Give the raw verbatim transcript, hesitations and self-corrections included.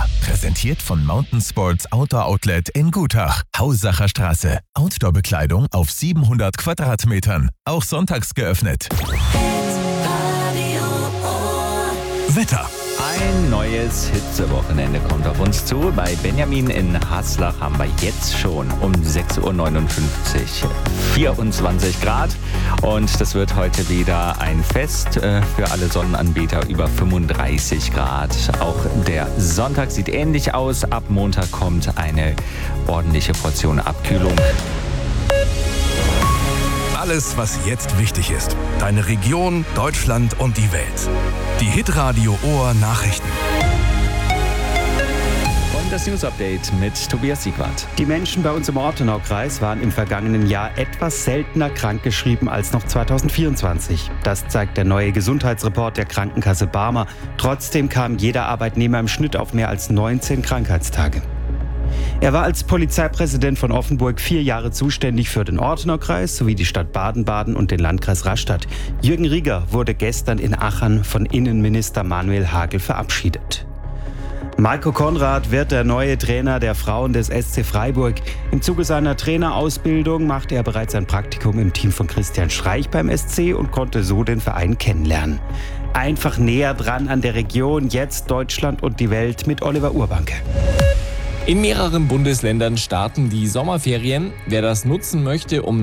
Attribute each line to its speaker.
Speaker 1: Präsentiert von Mountain Sports Outdoor Outlet in Gutach. Haussacher Straße. Outdoor-Bekleidung auf siebenhundert Quadratmetern. Auch sonntags geöffnet. Wetter.
Speaker 2: Ein neues Hitzewochenende kommt auf uns zu. Bei Benjamin in Haslach haben wir jetzt schon um sechs Uhr neunundfünfzig vierundzwanzig Grad. Und das wird heute wieder ein Fest äh, für alle Sonnenanbeter über fünfunddreißig Grad. Auch der Sonntag sieht ähnlich aus. Ab Montag kommt eine ordentliche Portion Abkühlung.
Speaker 1: Alles, was jetzt wichtig ist. Deine Region, Deutschland und die Welt. Die Hitradio Ohr Nachrichten.
Speaker 2: Und das News Update mit Tobias Siegwart.
Speaker 3: Die Menschen bei uns im Ortenaukreis waren im vergangenen Jahr etwas seltener krankgeschrieben als noch zweitausendvierundzwanzig. Das zeigt der neue Gesundheitsreport der Krankenkasse Barmer. Trotzdem kam jeder Arbeitnehmer im Schnitt auf mehr als neunzehn Krankheitstage. Er war als Polizeipräsident von Offenburg vier Jahre zuständig für den Ortenaukreis sowie die Stadt Baden-Baden und den Landkreis Rastatt. Jürgen Rieger wurde gestern in Achern von Innenminister Manuel Hagel verabschiedet. Marco Konrad wird der neue Trainer der Frauen des S C Freiburg. Im Zuge seiner Trainerausbildung machte er bereits ein Praktikum im Team von Christian Streich beim S C und konnte so den Verein kennenlernen. Einfach näher dran an der Region, jetzt Deutschland und die Welt mit Oliver Urbanke.
Speaker 4: In mehreren Bundesländern starten die Sommerferien. Wer das nutzen möchte, um